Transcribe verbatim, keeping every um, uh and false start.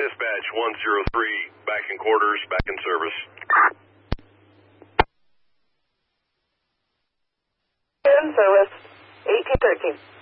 Dispatch one zero three, back in quarters, back in service. In service, eighteen thirteen.